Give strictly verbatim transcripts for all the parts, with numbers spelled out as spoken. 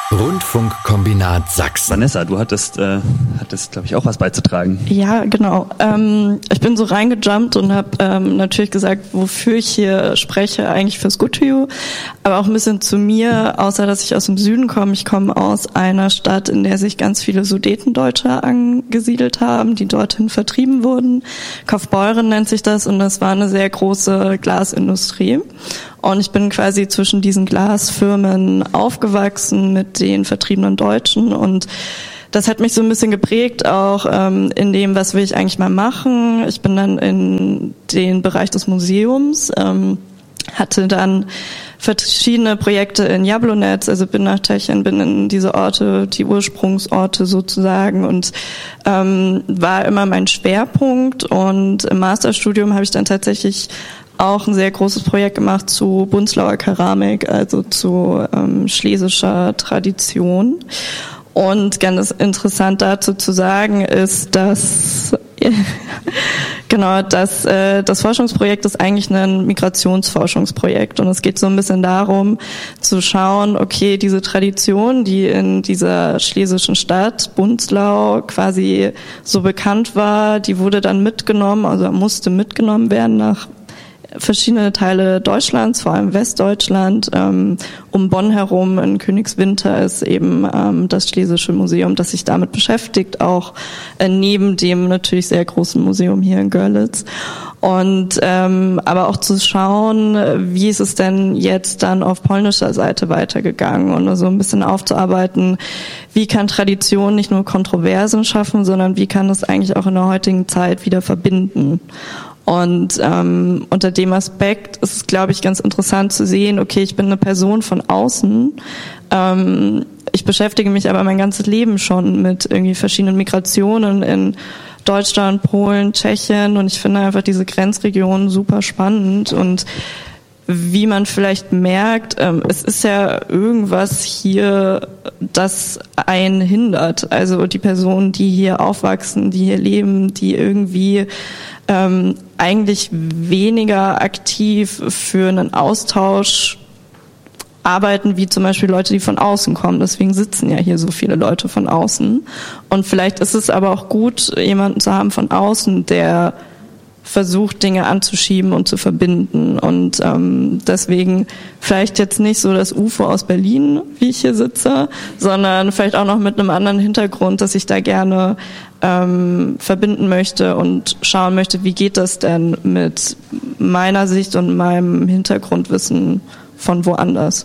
Rundfunkkombinat Sachsen. Vanessa, du hattest, äh, hattest glaube ich, auch was beizutragen. Ja, genau. Ähm, ich bin so reingejumpt und habe ähm, natürlich gesagt, wofür ich hier spreche, eigentlich fürs Good to You, aber auch ein bisschen zu mir, außer dass ich aus dem Süden komme. Ich komme aus einer Stadt, in der sich ganz viele Sudetendeutsche angesiedelt haben, die dorthin vertrieben wurden. Kaufbeuren nennt sich das, und das war eine sehr große Glasindustrie. Und ich bin quasi zwischen diesen Glasfirmen aufgewachsen mit den vertriebenen Deutschen, und das hat mich so ein bisschen geprägt, auch ähm, in dem, was will ich eigentlich mal machen. Ich bin dann in den Bereich des Museums, ähm, hatte dann verschiedene Projekte in Jablonec, also bin nach Tschechien, bin in diese Orte, die Ursprungsorte sozusagen, und ähm, war immer mein Schwerpunkt. Und im Masterstudium habe ich dann tatsächlich auch ein sehr großes Projekt gemacht zu Bunzlauer Keramik, also zu ähm, schlesischer Tradition. Und ganz interessant dazu zu sagen ist, dass genau, dass äh, das Forschungsprojekt ist eigentlich ein Migrationsforschungsprojekt, und es geht so ein bisschen darum zu schauen, okay, diese Tradition, die in dieser schlesischen Stadt Bunzlau quasi so bekannt war, die wurde dann mitgenommen, also musste mitgenommen werden nach verschiedene Teile Deutschlands, vor allem Westdeutschland. Ähm, um Bonn herum in Königswinter ist eben ähm, das Schlesische Museum, das sich damit beschäftigt, auch äh, neben dem natürlich sehr großen Museum hier in Görlitz. Und ähm, aber auch zu schauen, wie ist es denn jetzt dann auf polnischer Seite weitergegangen, und so also ein bisschen aufzuarbeiten, wie kann Tradition nicht nur Kontroversen schaffen, sondern wie kann es eigentlich auch in der heutigen Zeit wieder verbinden. Und ähm, unter dem Aspekt ist es, glaube ich, ganz interessant zu sehen, okay, ich bin eine Person von außen, ähm, ich beschäftige mich aber mein ganzes Leben schon mit irgendwie verschiedenen Migrationen in Deutschland, Polen, Tschechien, und ich finde einfach diese Grenzregionen super spannend. Und wie man vielleicht merkt, ähm, es ist ja irgendwas hier, das einen hindert. Also die Personen, die hier aufwachsen, die hier leben, die irgendwie ähm, eigentlich weniger aktiv für einen Austausch arbeiten, wie zum Beispiel Leute, die von außen kommen. Deswegen sitzen ja hier so viele Leute von außen. Und vielleicht ist es aber auch gut, jemanden zu haben von außen, der versucht, Dinge anzuschieben und zu verbinden. Und ähm, deswegen vielleicht jetzt nicht so das U F O aus Berlin, wie ich hier sitze, sondern vielleicht auch noch mit einem anderen Hintergrund, dass ich da gerne ähm, verbinden möchte und schauen möchte, wie geht das denn mit meiner Sicht und meinem Hintergrundwissen von woanders.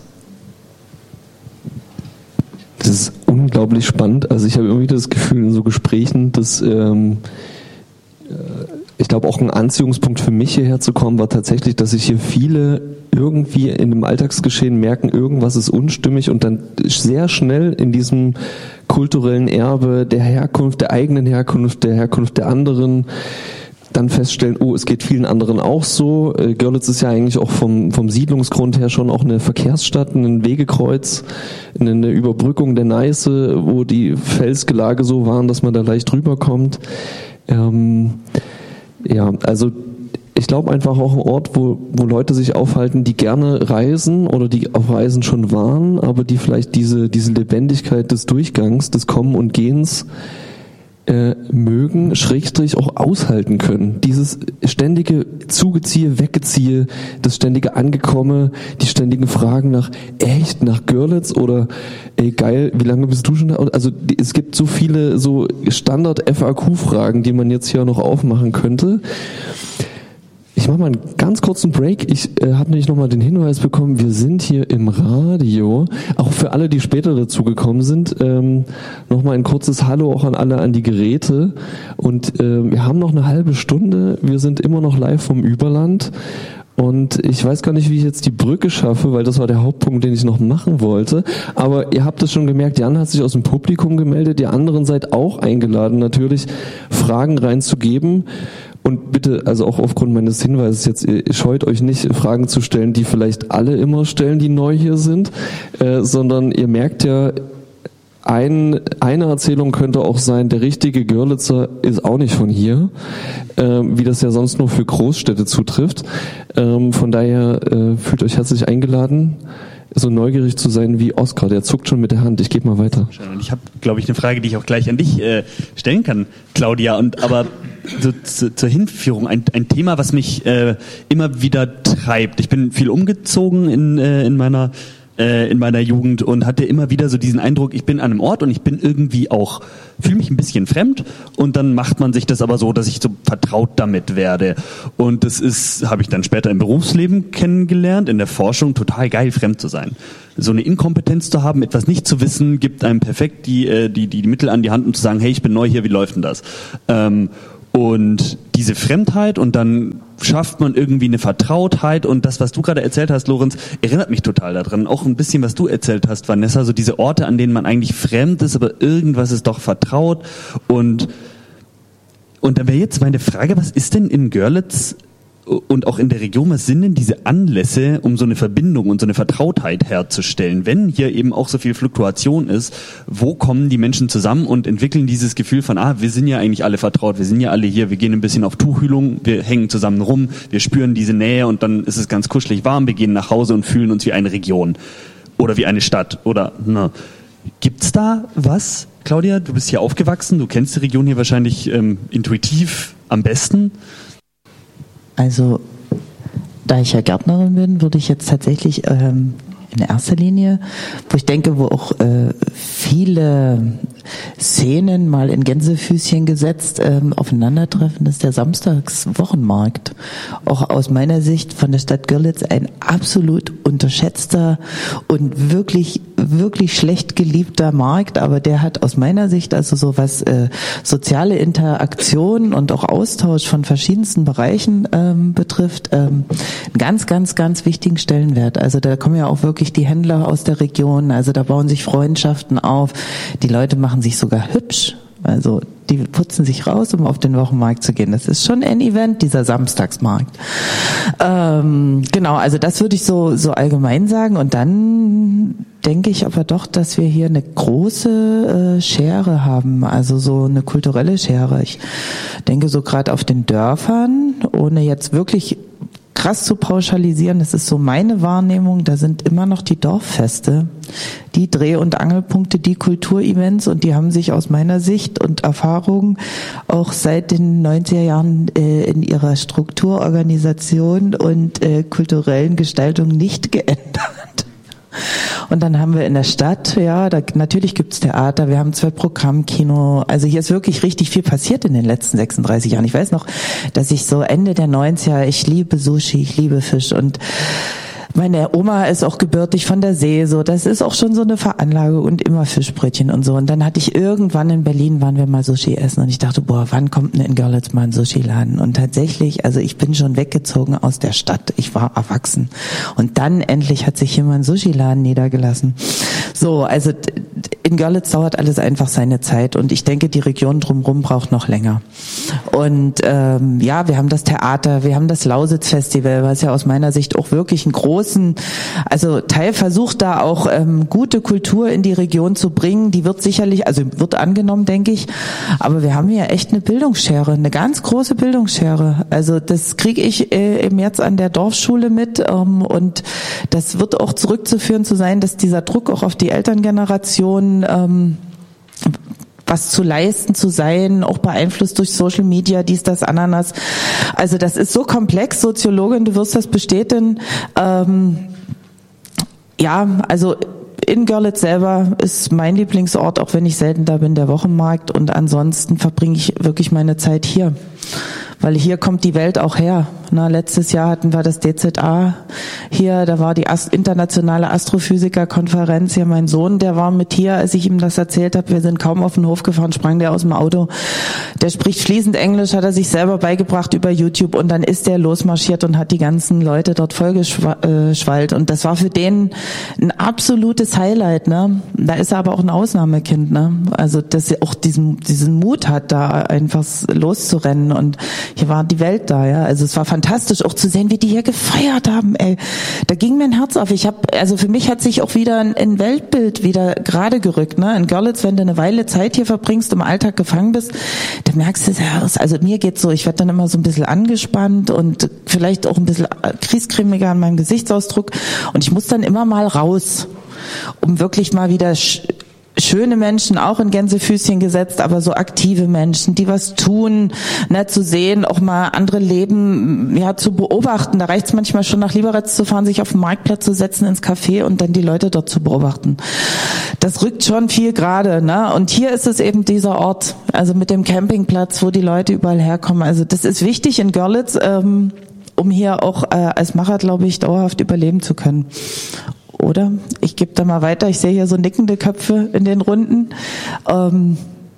Das ist unglaublich spannend. Also ich habe irgendwie das Gefühl in so Gesprächen, dass ähm, ich glaube, auch ein Anziehungspunkt für mich hierher zu kommen war tatsächlich, dass sich hier viele irgendwie in dem Alltagsgeschehen merken, irgendwas ist unstimmig, und dann sehr schnell in diesem kulturellen Erbe der Herkunft, der eigenen Herkunft, der Herkunft der anderen, dann feststellen, oh, es geht vielen anderen auch so. Görlitz ist ja eigentlich auch vom, vom Siedlungsgrund her schon auch eine Verkehrsstadt, ein Wegekreuz, eine Überbrückung der Neiße, wo die Felsgelage so waren, dass man da leicht rüberkommt. Ähm, ja, also ich glaube einfach auch ein Ort, wo, wo Leute sich aufhalten, die gerne reisen oder die auf Reisen schon waren, aber die vielleicht diese, diese Lebendigkeit des Durchgangs, des Kommen und Gehens äh, mögen, Schrägstrich auch aushalten können. Dieses ständige Zugeziehe, Weggeziehe, das ständige Angekomme, die ständigen Fragen nach, echt, nach Görlitz oder ey geil, wie lange bist du schon da? Also die, es gibt so viele so Standard-F A Q-Fragen, die man jetzt hier noch aufmachen könnte. Ich mache mal einen ganz kurzen Break. Ich äh, habe nämlich nochmal den Hinweis bekommen, wir sind hier im Radio. Auch für alle, die später dazu gekommen sind, ähm, nochmal ein kurzes Hallo auch an alle an die Geräte. Und äh, wir haben noch eine halbe Stunde. Wir sind immer noch live vom Überland. Und ich weiß gar nicht, wie ich jetzt die Brücke schaffe, weil das war der Hauptpunkt, den ich noch machen wollte. Aber ihr habt es schon gemerkt, Jan hat sich aus dem Publikum gemeldet. Ihr anderen seid auch eingeladen, natürlich Fragen reinzugeben. Und bitte, also auch aufgrund meines Hinweises jetzt, ihr scheut euch nicht, Fragen zu stellen, die vielleicht alle immer stellen, die neu hier sind, äh, sondern ihr merkt ja, ein, eine Erzählung könnte auch sein, der richtige Görlitzer ist auch nicht von hier, äh, wie das ja sonst nur für Großstädte zutrifft. Ähm, von daher äh, fühlt euch herzlich eingeladen. so neugierig zu sein wie Oskar. Der zuckt schon mit der Hand. Ich gebe mal weiter. Und ich habe, glaube ich, eine Frage, die ich auch gleich an dich äh, stellen kann, Claudia. Und aber so zu, zur Hinführung ein, ein Thema, was mich äh, immer wieder treibt. Ich bin viel umgezogen in äh, in meiner äh, in meiner Jugend und hatte immer wieder so diesen Eindruck, ich bin an einem Ort und ich bin irgendwie auch, fühle mich ein bisschen fremd und dann macht man sich das aber so, dass ich so vertraut damit werde. Und das ist, habe ich dann später im Berufsleben kennengelernt, in der Forschung, total geil, fremd zu sein. So eine Inkompetenz zu haben, etwas nicht zu wissen, gibt einem perfekt die, die, die, die Mittel an die Hand, um zu sagen, hey, ich bin neu hier, wie läuft denn das? Ähm, Und diese Fremdheit und dann schafft man irgendwie eine Vertrautheit und das, was du gerade erzählt hast, Lorenz, erinnert mich total daran. Auch ein bisschen, was du erzählt hast, Vanessa, so diese Orte, an denen man eigentlich fremd ist, aber irgendwas ist doch vertraut. Und, und dann wäre jetzt meine Frage, was ist denn in Görlitz und auch in der Region, was sind denn diese Anlässe, um so eine Verbindung und so eine Vertrautheit herzustellen? Wenn hier eben auch so viel Fluktuation ist, wo kommen die Menschen zusammen und entwickeln dieses Gefühl von, ah, wir sind ja eigentlich alle vertraut, wir sind ja alle hier, wir gehen ein bisschen auf Tuchfühlung, wir hängen zusammen rum, wir spüren diese Nähe und dann ist es ganz kuschelig warm, wir gehen nach Hause und fühlen uns wie eine Region oder wie eine Stadt oder, na. Gibt's da was? Claudia, du bist hier aufgewachsen, du kennst die Region hier wahrscheinlich ähm, intuitiv am besten. Also, da ich ja Gärtnerin bin, würde ich jetzt tatsächlich ähm, in erster Linie, wo ich denke, wo auch äh, viele Szenen mal in Gänsefüßchen gesetzt ähm, aufeinandertreffen, das ist der Samstagswochenmarkt. Auch aus meiner Sicht von der Stadt Görlitz ein absolut unterschätzter und wirklich, wirklich schlecht geliebter Markt, aber der hat aus meiner Sicht also so was äh, soziale Interaktion und auch Austausch von verschiedensten Bereichen ähm, betrifft, ähm, einen ganz, ganz, ganz wichtigen Stellenwert. Also da kommen ja auch wirklich die Händler aus der Region, also da bauen sich Freundschaften auf, die Leute machen sich sogar hübsch, also die putzen sich raus, um auf den Wochenmarkt zu gehen. Das ist schon ein Event, dieser Samstagsmarkt. Ähm, genau, also das würde ich so so allgemein sagen. Und dann denke ich aber doch, dass wir hier eine große äh, Schere haben, also so eine kulturelle Schere. Ich denke so gerade auf den Dörfern, ohne jetzt wirklich krass zu pauschalisieren, das ist so meine Wahrnehmung, da sind immer noch die Dorffeste, die Dreh- und Angelpunkte, die Kulturevents und die haben sich aus meiner Sicht und Erfahrung auch seit den neunziger Jahren äh, in ihrer Strukturorganisation und äh, kulturellen Gestaltung nicht geändert. Und dann haben wir in der Stadt, ja, da, natürlich gibt's Theater, wir haben zwei Programmkino, also hier ist wirklich richtig viel passiert in den letzten sechsunddreißig Jahren. Ich weiß noch, dass ich so Ende der neunziger, ich liebe Sushi, ich liebe Fisch und meine Oma ist auch gebürtig von der See, so, das ist auch schon so eine Veranlagung und immer Fischbrötchen und so. Und dann hatte ich irgendwann in Berlin, waren wir mal Sushi essen und ich dachte, boah, wann kommt denn in Görlitz mal ein Sushi-Laden? Und tatsächlich, also ich bin schon weggezogen aus der Stadt, ich war erwachsen. Und dann endlich hat sich hier mal ein Sushi-Laden niedergelassen. So, also in Görlitz dauert alles einfach seine Zeit und ich denke, die Region drumherum braucht noch länger. Und ähm, ja, wir haben das Theater, wir haben das Lausitz-Festival, was ja aus meiner Sicht auch wirklich ein großes also Teil versucht da auch ähm, gute Kultur in die Region zu bringen. Die wird sicherlich, also wird angenommen, denke ich. Aber wir haben hier echt eine Bildungsschere, eine ganz große Bildungsschere. Also das kriege ich äh, im März an der Dorfschule mit ähm, und das wird auch zurückzuführen zu sein, dass dieser Druck auch auf die Elterngeneration ähm, was zu leisten, zu sein, auch beeinflusst durch Social Media, dies, das, Ananas. Also das ist so komplex, Soziologin, du wirst das bestätigen. Ähm, ja, also in Görlitz selber ist mein Lieblingsort, auch wenn ich selten da bin, der Wochenmarkt. Und ansonsten verbringe ich wirklich meine Zeit hier. Weil hier kommt die Welt auch her. Na, letztes Jahr hatten wir das D Z A hier, da war die Ast- internationale Astrophysiker-Konferenz. Hier mein Sohn, der war mit hier, als ich ihm das erzählt habe. Wir sind kaum auf den Hof gefahren, sprang der aus dem Auto. Der spricht fließend Englisch, hat er sich selber beigebracht über YouTube und dann ist der losmarschiert und hat die ganzen Leute dort vollgeschwallt. Und das war für den ein absolutes Highlight. Ne? Da ist er aber auch ein Ausnahmekind. Ne? Also, dass er auch diesen, diesen Mut hat, da einfach loszurennen. Und hier war die Welt da, ja. Also es war fantastisch, auch zu sehen, wie die hier gefeiert haben, ey. Da ging mein Herz auf. Ich habe, also für mich hat sich auch wieder ein, ein Weltbild wieder gerade gerückt, ne. In Görlitz, wenn du eine Weile Zeit hier verbringst, im Alltag gefangen bist, dann merkst du es ja, also mir geht's so, ich werde dann immer so ein bisschen angespannt und vielleicht auch ein bisschen kriescremiger an meinem Gesichtsausdruck und ich muss dann immer mal raus, um wirklich mal wieder sch- schöne Menschen, auch in Gänsefüßchen gesetzt, aber so aktive Menschen, die was tun, ne, zu sehen, auch mal andere Leben, ja, zu beobachten. Da reicht es manchmal schon, nach Liberec zu fahren, sich auf den Marktplatz zu setzen, ins Café und dann die Leute dort zu beobachten. Das rückt schon viel gerade, ne? Und hier ist es eben dieser Ort, also mit dem Campingplatz, wo die Leute überall herkommen. Also das ist wichtig in Görlitz, ähm, um hier auch äh, als Macher, glaube ich, dauerhaft überleben zu können. Oder? Ich gebe da mal weiter. Ich sehe hier so nickende Köpfe in den Runden. Ähm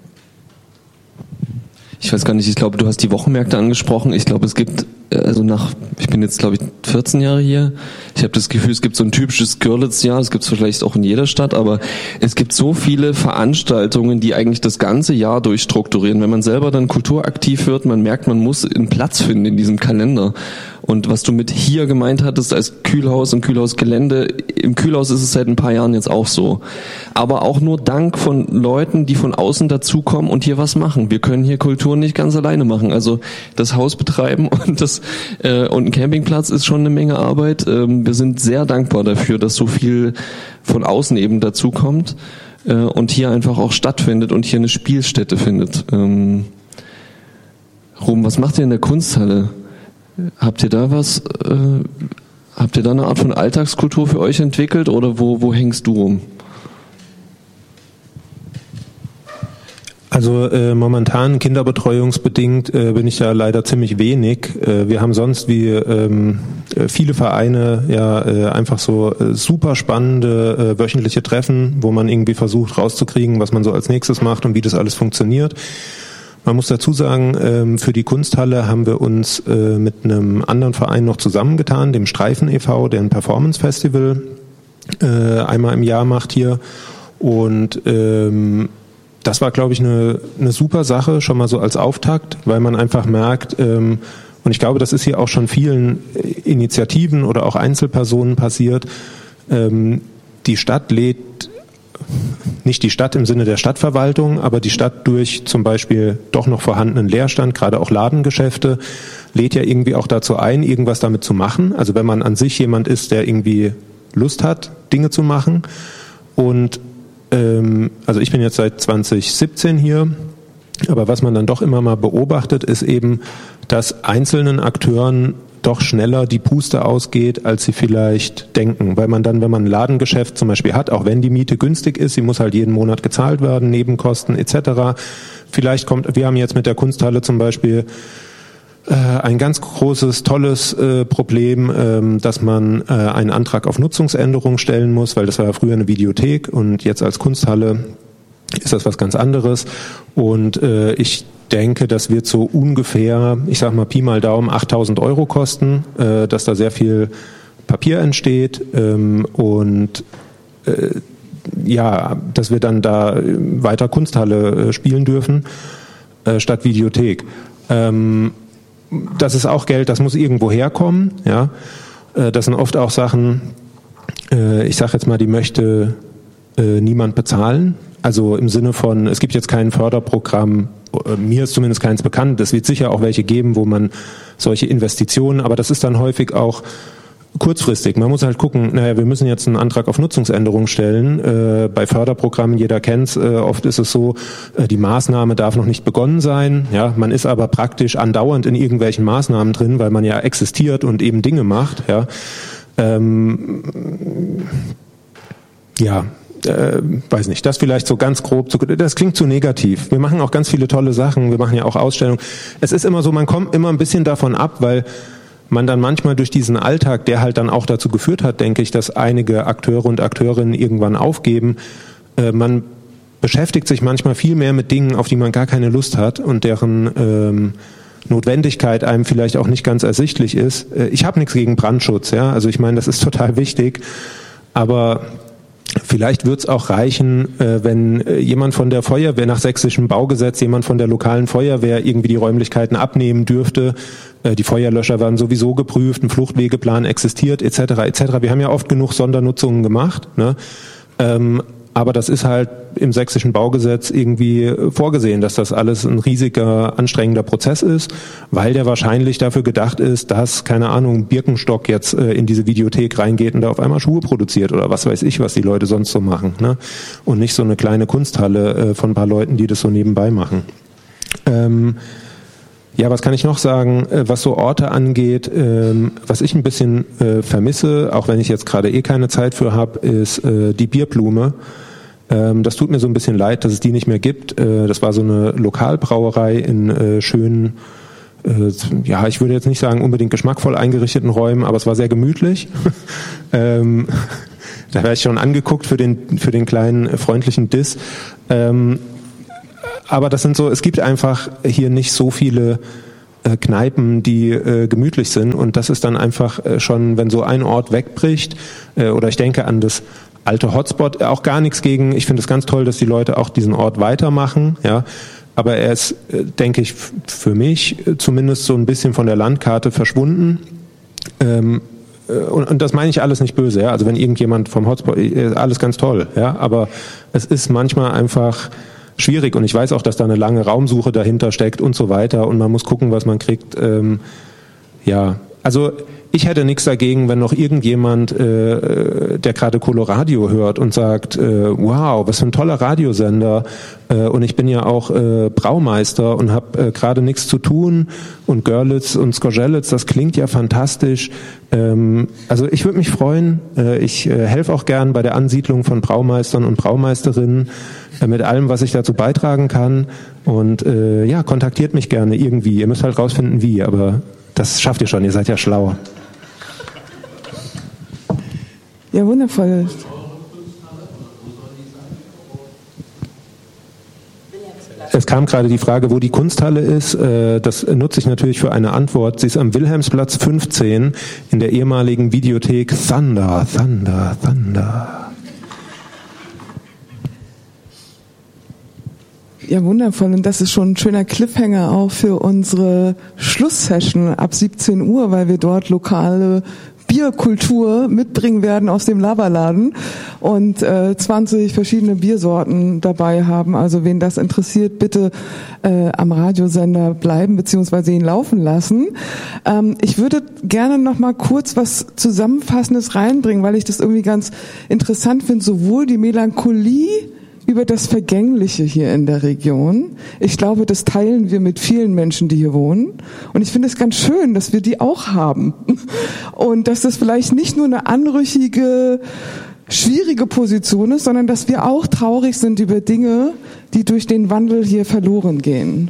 ich weiß gar nicht, ich glaube, du hast die Wochenmärkte angesprochen. Ich glaube, es gibt, also nach, ich bin jetzt, glaube ich, vierzehn Jahre hier. Ich habe das Gefühl, es gibt so ein typisches Görlitz-Jahr. Es gibt es vielleicht auch in jeder Stadt, aber es gibt so viele Veranstaltungen, die eigentlich das ganze Jahr durchstrukturieren. Wenn man selber dann kulturaktiv wird, man merkt, man muss einen Platz finden in diesem Kalender. Und was du mit hier gemeint hattest als Kühlhaus und Kühlhausgelände, im Kühlhaus ist es seit ein paar Jahren jetzt auch so. Aber auch nur dank von Leuten, die von außen dazukommen und hier was machen. Wir können hier Kultur nicht ganz alleine machen. Also das Haus betreiben und das äh, und ein Campingplatz ist schon eine Menge Arbeit. Ähm, wir sind sehr dankbar dafür, dass so viel von außen eben dazukommt äh, und hier einfach auch stattfindet und hier eine Spielstätte findet. Ähm, Ruben, was macht ihr in der Kunsthalle? Habt ihr da was, äh, habt ihr da eine Art von Alltagskultur für euch entwickelt oder wo, wo hängst du rum? Also äh, momentan kinderbetreuungsbedingt äh, bin ich ja leider ziemlich wenig. Äh, wir haben sonst wie ähm, viele Vereine ja äh, einfach so äh, super spannende äh, wöchentliche Treffen, wo man irgendwie versucht rauszukriegen, was man so als nächstes macht und wie das alles funktioniert. Man muss dazu sagen, für die Kunsthalle haben wir uns mit einem anderen Verein noch zusammengetan, dem Streifen e V, der ein Performance-Festival einmal im Jahr macht hier. Und das war, glaube ich, eine, eine super Sache, schon mal so als Auftakt, weil man einfach merkt, und ich glaube, das ist hier auch schon vielen Initiativen oder auch Einzelpersonen passiert, die Stadt lädt nicht die Stadt im Sinne der Stadtverwaltung, aber die Stadt durch zum Beispiel doch noch vorhandenen Leerstand, gerade auch Ladengeschäfte, lädt ja irgendwie auch dazu ein, irgendwas damit zu machen. Also wenn man an sich jemand ist, der irgendwie Lust hat, Dinge zu machen. Und ähm, also ich bin jetzt seit zwanzig siebzehn hier, aber was man dann doch immer mal beobachtet, ist eben, dass einzelnen Akteuren doch schneller die Puste ausgeht, als sie vielleicht denken. Weil man dann, wenn man ein Ladengeschäft zum Beispiel hat, auch wenn die Miete günstig ist, sie muss halt jeden Monat gezahlt werden, Nebenkosten et cetera. Vielleicht kommt, wir haben jetzt mit der Kunsthalle zum Beispiel äh, ein ganz großes, tolles äh, Problem, ähm, dass man äh, einen Antrag auf Nutzungsänderung stellen muss, weil das war ja früher eine Videothek und jetzt als Kunsthalle ist das was ganz anderes. Und äh, ich denke, das wird so ungefähr, ich sag mal Pi mal Daumen, achttausend Euro kosten, äh, dass da sehr viel Papier entsteht ähm, und äh, ja, dass wir dann da weiter Kunsthalle äh, spielen dürfen äh, statt Videothek. Ähm, das ist auch Geld, das muss irgendwo herkommen. Ja, äh, das sind oft auch Sachen, äh, ich sag jetzt mal, die möchte äh, niemand bezahlen. Also im Sinne von, es gibt jetzt kein Förderprogramm, mir ist zumindest keins bekannt, es wird sicher auch welche geben, wo man solche Investitionen, aber das ist dann häufig auch kurzfristig. Man muss halt gucken, naja, wir müssen jetzt einen Antrag auf Nutzungsänderung stellen. Äh, bei Förderprogrammen, jeder kennt's, äh, oft ist es so, äh, die Maßnahme darf noch nicht begonnen sein. Ja, man ist aber praktisch andauernd in irgendwelchen Maßnahmen drin, weil man ja existiert und eben Dinge macht. Ja, ähm, ja. Äh, weiß nicht, das vielleicht so ganz grob, zu, das klingt zu negativ. Wir machen auch ganz viele tolle Sachen, wir machen ja auch Ausstellungen. Es ist immer so, man kommt immer ein bisschen davon ab, weil man dann manchmal durch diesen Alltag, der halt dann auch dazu geführt hat, denke ich, dass einige Akteure und Akteurinnen irgendwann aufgeben, äh, man beschäftigt sich manchmal viel mehr mit Dingen, auf die man gar keine Lust hat und deren ähm, Notwendigkeit einem vielleicht auch nicht ganz ersichtlich ist. Äh, ich habe nichts gegen Brandschutz, ja, also ich meine, das ist total wichtig, aber Vielleicht wird es auch reichen, äh, wenn äh, jemand von der Feuerwehr nach sächsischem Baugesetz, jemand von der lokalen Feuerwehr irgendwie die Räumlichkeiten abnehmen dürfte. Äh, die Feuerlöscher werden sowieso geprüft, ein Fluchtwegeplan existiert, et cetera et cetera. Wir haben ja oft genug Sondernutzungen gemacht, ne? Ähm, aber das ist halt im sächsischen Baugesetz irgendwie vorgesehen, dass das alles ein riesiger, anstrengender Prozess ist, weil der wahrscheinlich dafür gedacht ist, dass, keine Ahnung, Birkenstock jetzt äh, in diese Videothek reingeht und da auf einmal Schuhe produziert oder was weiß ich, was die Leute sonst so machen, ne? Und nicht so eine kleine Kunsthalle äh, von ein paar Leuten, die das so nebenbei machen. Ähm, Ja, was kann ich noch sagen, was so Orte angeht, ähm, was ich ein bisschen äh, vermisse, auch wenn ich jetzt gerade eh keine Zeit für habe, ist äh, die Bierblume. Ähm, das tut mir so ein bisschen leid, dass es die nicht mehr gibt. Äh, das war so eine Lokalbrauerei in äh, schönen, äh, ja, ich würde jetzt nicht sagen unbedingt geschmackvoll eingerichteten Räumen, aber es war sehr gemütlich. ähm, da wäre ich schon angeguckt für den, für den kleinen äh, freundlichen Diss. Ähm, Aber das sind so, es gibt einfach hier nicht so viele äh, Kneipen, die äh, gemütlich sind, und das ist dann einfach äh, schon, wenn so ein Ort wegbricht, äh, oder ich denke an das alte Hotspot, auch gar nichts gegen, ich finde es ganz toll, dass die Leute auch diesen Ort weitermachen, ja, aber er ist, äh, denke ich, f- für mich äh, zumindest so ein bisschen von der Landkarte verschwunden. Ähm, Und, und das meine ich alles nicht böse, ja. Also wenn irgendjemand vom Hotspot, alles ganz toll, ja. Aber es ist manchmal einfach schwierig, und ich weiß auch, dass da eine lange Raumsuche dahinter steckt und so weiter, und man muss gucken, was man kriegt. Ähm, ja, also ich hätte nichts dagegen, wenn noch irgendjemand, äh, der gerade Coloradio hört und sagt, äh, wow, was für ein toller Radiosender, äh, und ich bin ja auch äh, Braumeister und habe äh, gerade nichts zu tun, und Görlitz und Skorzelitz, das klingt ja fantastisch. Ähm, also ich würde mich freuen, äh, ich äh, helfe auch gern bei der Ansiedlung von Braumeistern und Braumeisterinnen, äh, mit allem, was ich dazu beitragen kann, und äh, ja, kontaktiert mich gerne irgendwie. Ihr müsst halt rausfinden, wie, aber das schafft ihr schon, ihr seid ja schlau. Ja, wundervoll. Es kam gerade die Frage, wo die Kunsthalle ist. Das nutze ich natürlich für eine Antwort. Sie ist am Wilhelmsplatz fünfzehn in der ehemaligen Videothek Thunder, Thunder, Thunder. Ja, wundervoll. Und das ist schon ein schöner Cliffhanger auch für unsere Schlusssession ab siebzehn Uhr, weil wir dort lokale Bierkultur mitbringen werden aus dem Laberladen und äh, zwanzig verschiedene Biersorten dabei haben. Also wen das interessiert, bitte äh, am Radiosender bleiben bzw. ihn laufen lassen. Ähm, ich würde gerne noch mal kurz was Zusammenfassendes reinbringen, weil ich das irgendwie ganz interessant finde, sowohl die Melancholie über das Vergängliche hier in der Region. Ich glaube, das teilen wir mit vielen Menschen, die hier wohnen. Und ich finde es ganz schön, dass wir die auch haben. Und dass das vielleicht nicht nur eine anrüchige, schwierige Position ist, sondern dass wir auch traurig sind über Dinge, die durch den Wandel hier verloren gehen.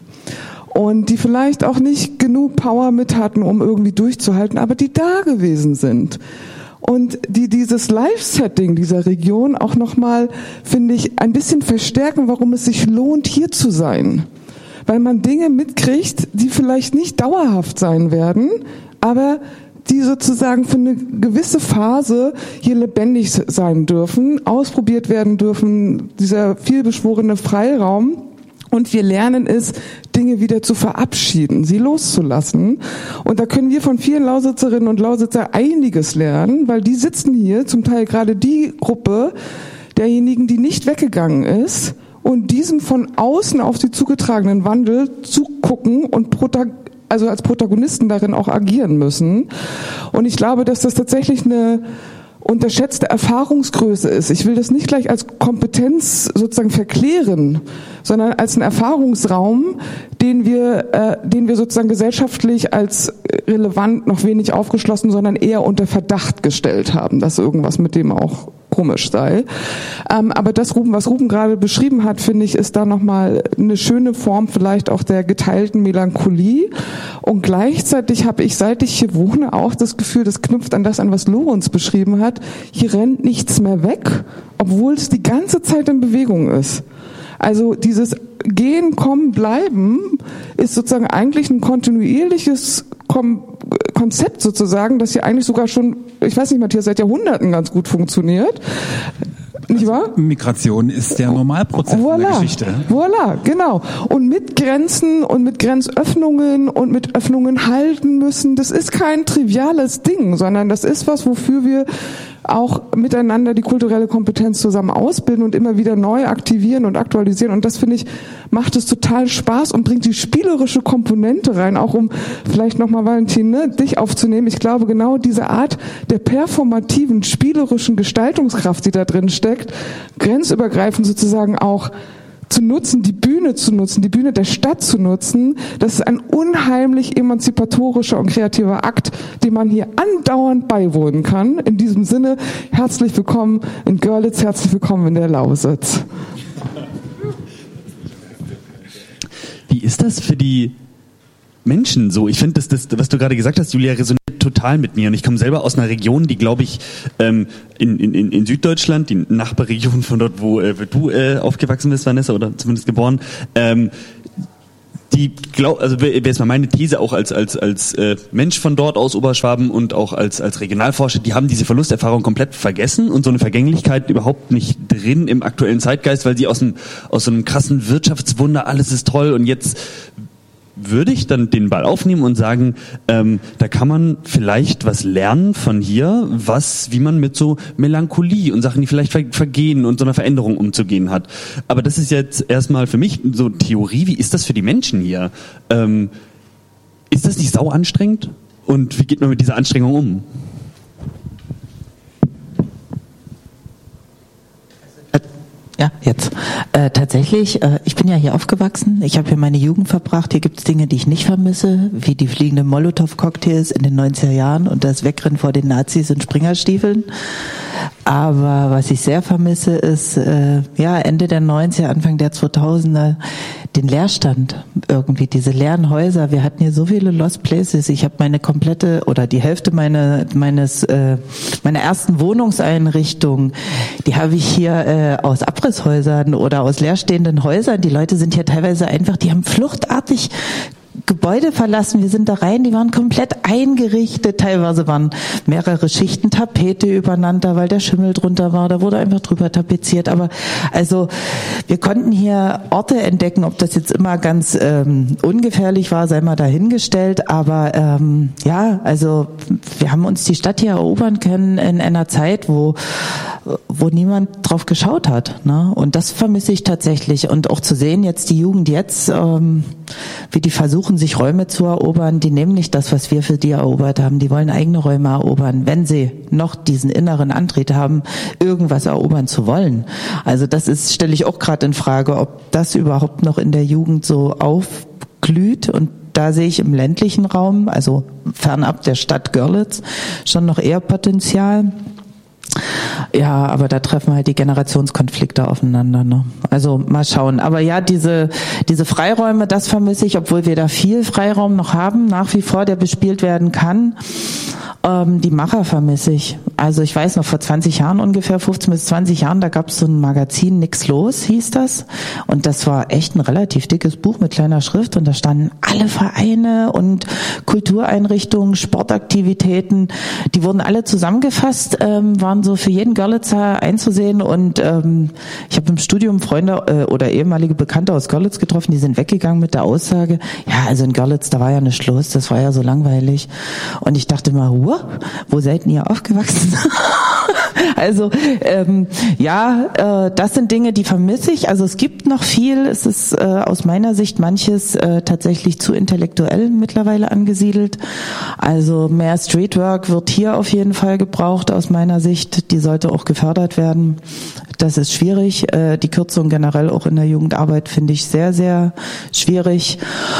Und die vielleicht auch nicht genug Power mit hatten, um irgendwie durchzuhalten, aber die da gewesen sind. Und die dieses Live-Setting dieser Region auch nochmal, finde ich, ein bisschen verstärken, warum es sich lohnt, hier zu sein. Weil man Dinge mitkriegt, die vielleicht nicht dauerhaft sein werden, aber die sozusagen für eine gewisse Phase hier lebendig sein dürfen, ausprobiert werden dürfen, dieser vielbeschworene Freiraum. Und wir lernen es, Dinge wieder zu verabschieden, sie loszulassen. Und da können wir von vielen Lausitzerinnen und Lausitzer einiges lernen, weil die sitzen hier, zum Teil gerade die Gruppe derjenigen, die nicht weggegangen ist und diesem von außen auf sie zugetragenen Wandel zugucken und protag- also als Protagonisten darin auch agieren müssen. Und ich glaube, dass das tatsächlich eine unterschätzte Erfahrungsgröße ist. Ich will das nicht gleich als Kompetenz sozusagen verklären, sondern als einen Erfahrungsraum, den wir, äh, den wir sozusagen gesellschaftlich als relevant noch wenig aufgeschlossen, sondern eher unter Verdacht gestellt haben, dass irgendwas mit dem auch komisch sei. Ähm, aber das, Ruben, was Ruben gerade beschrieben hat, finde ich, ist da nochmal eine schöne Form vielleicht auch der geteilten Melancholie. Und gleichzeitig habe ich, seit ich hier wohne, auch das Gefühl, das knüpft an das an, was Lorenz beschrieben hat, hier rennt nichts mehr weg, obwohl es die ganze Zeit in Bewegung ist. Also dieses Gehen, Kommen, Bleiben ist sozusagen eigentlich ein kontinuierliches Kom- Konzept sozusagen, das hier eigentlich sogar schon, ich weiß nicht, Matthias, seit Jahrhunderten ganz gut funktioniert. Nicht wahr? Migration ist der Normalprozess voilà, in der Geschichte. Voilà, genau. Und mit Grenzen und mit Grenzöffnungen und mit Öffnungen halten müssen, das ist kein triviales Ding, sondern das ist was, wofür wir auch miteinander die kulturelle Kompetenz zusammen ausbilden und immer wieder neu aktivieren und aktualisieren. Und das, finde ich, macht es total Spaß und bringt die spielerische Komponente rein, auch um vielleicht nochmal, Valentin, ne, dich aufzunehmen. Ich glaube, genau diese Art der performativen, spielerischen Gestaltungskraft, die da drin steckt, grenzübergreifend sozusagen auch zu nutzen, die Bühne zu nutzen, die Bühne der Stadt zu nutzen, das ist ein unheimlich emanzipatorischer und kreativer Akt, dem man hier andauernd beiwohnen kann. In diesem Sinne, herzlich willkommen in Görlitz, herzlich willkommen in der Lausitz. Wie ist das für die Menschen so? Ich finde, das, das, was du gerade gesagt hast, Julia, resoniert total mit mir. Und ich komme selber aus einer Region, die, glaube ich, ähm, in, in, in Süddeutschland, die Nachbarregion von dort, wo äh, du äh, aufgewachsen bist, Vanessa, oder zumindest geboren, ähm, die glaub, also wäre jetzt mal meine These auch als als als äh, Mensch von dort aus Oberschwaben und auch als als Regionalforscher, die haben diese Verlusterfahrung komplett vergessen und so eine Vergänglichkeit überhaupt nicht drin im aktuellen Zeitgeist, weil sie aus einem aus so einem krassen Wirtschaftswunder, alles ist toll und jetzt würde ich dann den Ball aufnehmen und sagen, ähm, da kann man vielleicht was lernen von hier, was, wie man mit so Melancholie und Sachen, die vielleicht ver- vergehen und so einer Veränderung umzugehen hat. Aber das ist jetzt erstmal für mich so Theorie. Wie ist das für die Menschen hier? Ähm, ist das nicht sau anstrengend? Und wie geht man mit dieser Anstrengung um? Ja, jetzt. Äh, tatsächlich, äh, ich bin ja hier aufgewachsen. Ich habe hier meine Jugend verbracht. Hier gibt's Dinge, die ich nicht vermisse, wie die fliegenden Molotow-Cocktails in den neunziger Jahren und das Wegrennen vor den Nazis in Springerstiefeln. Aber was ich sehr vermisse, ist äh, ja Ende der neunziger, Anfang der zweitausender den Leerstand, irgendwie diese leeren Häuser. Wir hatten hier so viele Lost Places. Ich habe meine komplette oder die Hälfte meine, meines äh, meiner ersten Wohnungseinrichtung, die habe ich hier äh, aus Abrisshäusern oder aus leerstehenden Häusern. Die Leute sind hier teilweise einfach, die haben fluchtartig Gebäude verlassen, wir sind da rein, die waren komplett eingerichtet, teilweise waren mehrere Schichten Tapete übereinander, weil der Schimmel drunter war, da wurde einfach drüber tapeziert, aber also wir konnten hier Orte entdecken, ob das jetzt immer ganz ähm, ungefährlich war, sei mal dahingestellt, aber ähm, ja, also wir haben uns die Stadt hier erobern können in einer Zeit, wo wo niemand drauf geschaut hat, ne? Und das vermisse ich tatsächlich und auch zu sehen jetzt die Jugend jetzt, ähm, wie die versuchen, sich Räume zu erobern, die nehmen nicht das, was wir für die erobert haben, die wollen eigene Räume erobern, wenn sie noch diesen inneren Antrieb haben, irgendwas erobern zu wollen. Also das ist, stelle ich auch gerade in Frage, ob das überhaupt noch in der Jugend so aufglüht und da sehe ich im ländlichen Raum, also fernab der Stadt Görlitz, schon noch eher Potenzial. Ja, aber da treffen halt die Generationskonflikte aufeinander, ne? Also mal schauen. Aber ja, diese diese Freiräume, das vermisse ich, obwohl wir da viel Freiraum noch haben, nach wie vor, der bespielt werden kann. Ähm, die Macher vermisse ich. Also ich weiß noch, vor zwanzig Jahren ungefähr, fünfzehn bis zwanzig Jahren, da gab es so ein Magazin, Nix los hieß das. Und das war echt ein relativ dickes Buch mit kleiner Schrift und da standen alle Vereine und Kultureinrichtungen, Sportaktivitäten, die wurden alle zusammengefasst, ähm, waren so für jeden Görlitzer einzusehen und ähm, ich habe im Studium Freunde äh, oder ehemalige Bekannte aus Görlitz getroffen, die sind weggegangen mit der Aussage, ja, also in Görlitz, da war ja nicht Schluss, das war ja so langweilig. Und ich dachte mal, huh, wo seid ihr aufgewachsen? Also ähm, ja, äh, das sind Dinge, die vermisse ich. Also es gibt noch viel, es ist äh, aus meiner Sicht manches äh, tatsächlich zu intellektuell mittlerweile angesiedelt. Also mehr Streetwork wird hier auf jeden Fall gebraucht aus meiner Sicht. Die sollte auch gefördert werden. Das ist schwierig. Äh, die Kürzung generell auch in der Jugendarbeit finde ich sehr, sehr schwierig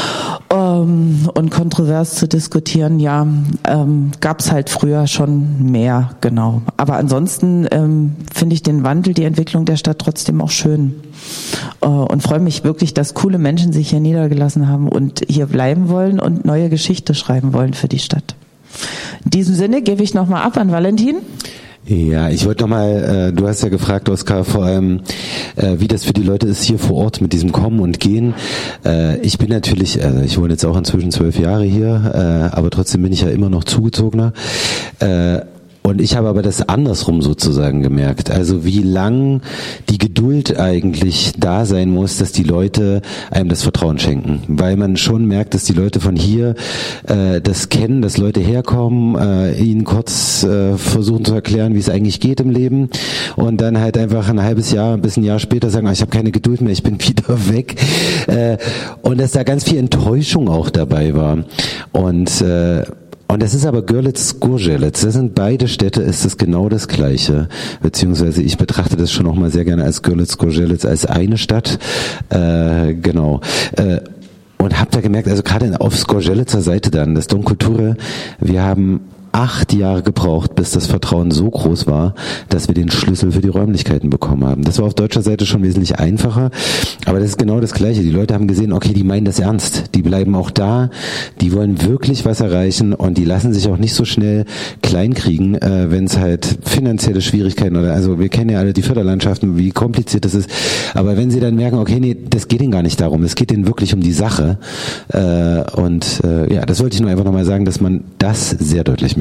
ähm, und kontrovers zu diskutieren. Ja, ähm, gab es halt früher schon mehr, genau. Aber ansonsten ähm, finde ich den Wandel, die Entwicklung der Stadt trotzdem auch schön äh, und freue mich wirklich, dass coole Menschen sich hier niedergelassen haben und hier bleiben wollen und neue Geschichte schreiben wollen für die Stadt. In diesem Sinne gebe ich nochmal ab an Valentin. Ja, ich wollte nochmal, äh, du hast ja gefragt, Oskar, vor allem, äh, wie das für die Leute ist hier vor Ort mit diesem Kommen und Gehen. Äh, ich bin natürlich, also ich wohne jetzt auch inzwischen zwölf Jahre hier, äh, aber trotzdem bin ich ja immer noch Zugezogener. Äh, und ich habe aber das andersrum sozusagen gemerkt. Also wie lang die Geduld eigentlich da sein muss, dass die Leute einem das Vertrauen schenken. Weil man schon merkt, dass die Leute von hier äh, das kennen, dass Leute herkommen, äh, ihnen kurz äh, versuchen zu erklären, wie es eigentlich geht im Leben und dann halt einfach ein halbes Jahr bis ein Jahr später sagen, ach, ich habe keine Geduld mehr, ich bin wieder weg. Äh, und dass da ganz viel Enttäuschung auch dabei war. Und äh, Und das ist aber Görlitz-Gorzelec. Das sind beide Städte, ist das genau das Gleiche. Beziehungsweise ich betrachte das schon auch mal sehr gerne als Görlitz-Gorzelec als eine Stadt. Äh, genau. Äh, und hab da gemerkt, also gerade auf Gorzelcer Seite dann, das Dom Cultura, wir haben acht Jahre gebraucht, bis das Vertrauen so groß war, dass wir den Schlüssel für die Räumlichkeiten bekommen haben. Das war auf deutscher Seite schon wesentlich einfacher, aber das ist genau das Gleiche. Die Leute haben gesehen, okay, die meinen das ernst, die bleiben auch da, die wollen wirklich was erreichen und die lassen sich auch nicht so schnell kleinkriegen, äh, wenn es halt finanzielle Schwierigkeiten oder, also wir kennen ja alle die Förderlandschaften, wie kompliziert das ist, aber wenn sie dann merken, okay, nee, das geht ihnen gar nicht darum, es geht ihnen wirklich um die Sache äh, und äh, ja, das wollte ich nur einfach nochmal sagen, dass man das sehr deutlich merkt.